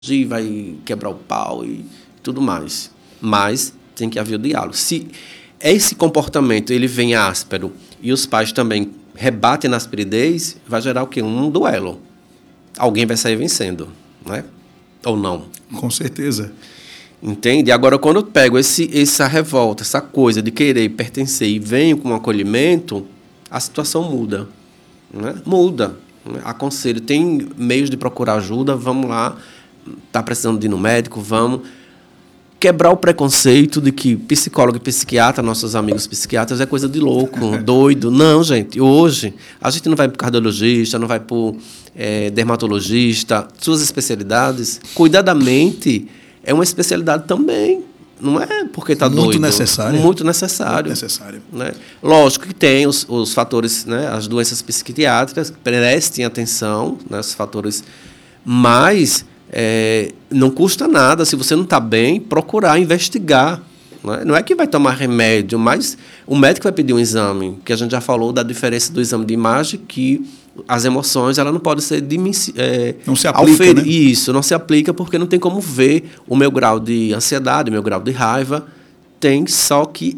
e vai quebrar o pau e tudo mais. Mas tem que haver o diálogo. Se esse comportamento ele vem áspero e os pais também rebatem na asperidez, vai gerar o quê? Um duelo. Alguém vai sair vencendo, né? Ou não? Com certeza. Entende? Agora, quando eu pego essa revolta, essa coisa de querer pertencer e venho com um acolhimento, a situação muda. Né? Muda. Né? Aconselho, tem meios de procurar ajuda, vamos lá, está precisando de ir no médico, vamos quebrar o preconceito de que psicólogo e psiquiatra, nossos amigos psiquiatras, é coisa de louco, doido. Não, gente. Hoje, a gente não vai para o cardiologista, não vai para o dermatologista, suas especialidades. Cuidar da mente é uma especialidade também. Não é porque está doido. Muito necessário. Muito necessário. Muito necessário. Né? Lógico que tem os fatores, né, as doenças psiquiátricas, prestem atenção, né, os fatores, mas não custa nada, se você não está bem, procurar investigar. Né? Não é que vai tomar remédio, mas o médico vai pedir um exame, que a gente já falou da diferença do exame de imagem, que as emoções ela não podem ser não se aplica, né? Isso, não se aplica porque não tem como ver o meu grau de ansiedade, o meu grau de raiva. Tem só que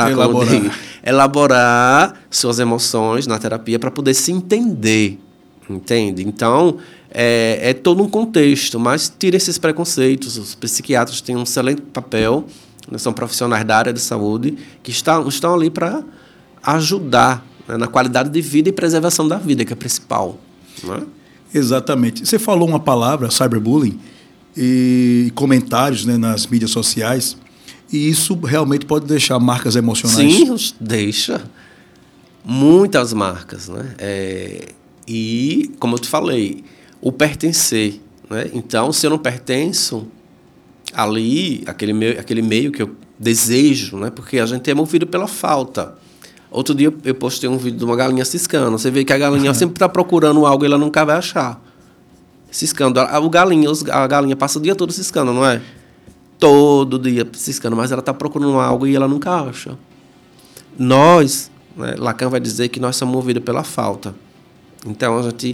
elaborar suas emoções na terapia para poder se entender. Entende? Então, é todo um contexto, mas tira esses preconceitos. Os psiquiatras têm um excelente papel, são profissionais da área de saúde que estão ali para ajudar, né, na qualidade de vida e preservação da vida, que é principal. Né? Exatamente. Você falou uma palavra, cyberbullying, e comentários, né, nas mídias sociais, e isso realmente pode deixar marcas emocionais. Sim, deixa. Muitas marcas. Né? E, como eu te falei, o pertencer. Né? Então, se eu não pertenço ali, aquele meio que eu desejo, né? Porque a gente é movido pela falta. Outro dia eu postei um vídeo de uma galinha ciscando. Você vê que a galinha sempre está procurando algo e ela nunca vai achar. Ciscando. A galinha passa o dia todo ciscando, não é? Todo dia ciscando, mas ela está procurando algo e ela nunca acha. Nós, né, Lacan vai dizer que nós somos movidos pela falta. Então, a gente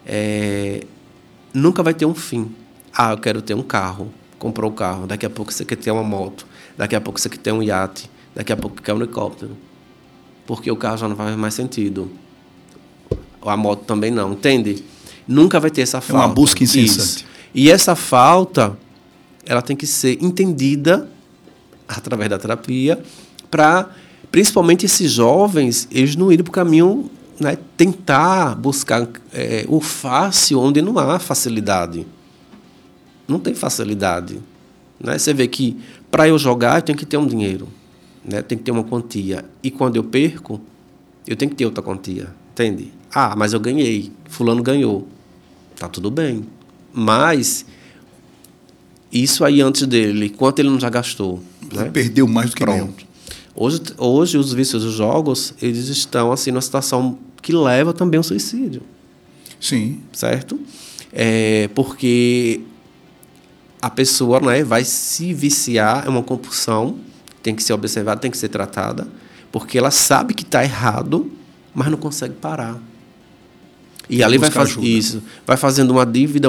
nunca vai ter um fim. Eu quero ter um carro. Comprou o carro. Daqui a pouco você quer ter uma moto. Daqui a pouco você quer ter um iate. Daqui a pouco quer um helicóptero. Porque o carro já não faz mais sentido. A moto também não, entende? Nunca vai ter essa falta. É uma busca incessante. Isso. E essa falta, ela tem que ser entendida através da terapia para, principalmente esses jovens, eles não irem para o caminho, né, tentar buscar o fácil onde não há facilidade. Não tem facilidade. Né? Você vê que para eu jogar eu tenho que ter um dinheiro. Né? Tem que ter uma quantia. E quando eu perco, eu tenho que ter outra quantia. Entende? Mas eu ganhei. Fulano ganhou. Tá tudo bem. Mas isso aí antes dele, quanto ele não já gastou? Né? Perdeu mais do que ganhou. Hoje os vícios dos jogos, eles estão assim, numa situação que leva também ao suicídio. Sim. Certo? Porque a pessoa, né, vai se viciar, é uma compulsão, tem que ser observada, tem que ser tratada, porque ela sabe que está errado, mas não consegue parar. E ali vai fazer isso, vai fazendo uma dívida,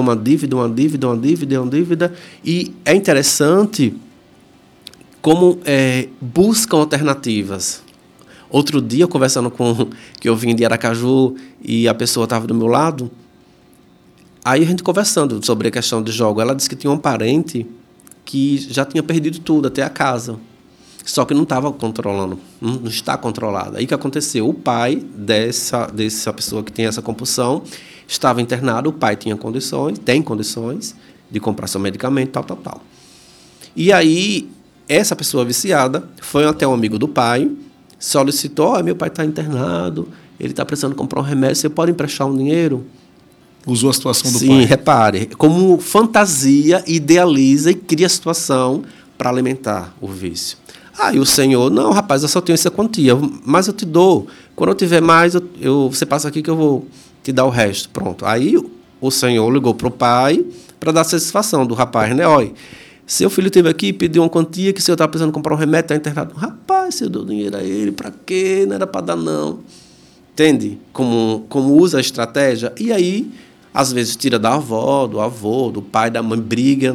e é interessante como buscam alternativas. Outro dia, conversando que eu vim de Aracaju e a pessoa estava do meu lado, aí a gente conversando sobre a questão de jogo, ela disse que tinha um parente que já tinha perdido tudo, até a casa. Só que não estava controlando, não está controlada. Aí o que aconteceu? O pai dessa pessoa que tem essa compulsão estava internado, o pai tem condições de comprar seu medicamento, tal. E aí, essa pessoa viciada foi até um amigo do pai, solicitou, meu pai está internado, ele está precisando comprar um remédio, você pode emprestar um dinheiro? Usou a situação do pai. Sim, repare, como fantasia, idealiza e cria a situação para alimentar o vício. E o senhor, não, rapaz, eu só tenho essa quantia, mas eu te dou. Quando eu tiver mais, você passa aqui que eu vou te dar o resto. Pronto. Aí o senhor ligou para o pai para dar satisfação do rapaz, né? Olha, seu filho esteve aqui e pediu uma quantia que o senhor está precisando comprar um remédio, está internado. Rapaz, se eu dou dinheiro a ele, para quê? Não era para dar, não. Entende? Como usa a estratégia. E aí Às vezes tira da avó, do avô, do pai, da mãe, briga,